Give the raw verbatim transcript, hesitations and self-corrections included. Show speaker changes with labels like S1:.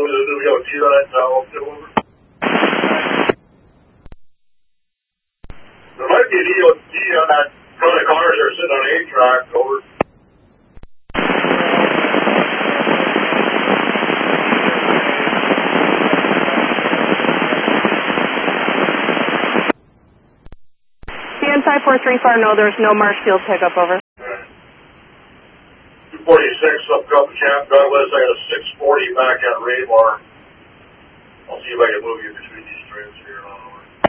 S1: over to the new O T that I tell over. There might be an E O T on that front of the cars that are sitting on A track over.
S2: C N five four three four, no, there's no Marshfield pickup, over.
S1: two forty-six up Cup Camp, God bless, I got a six forty back at Raybar. I'll see if I can move you between these trains here.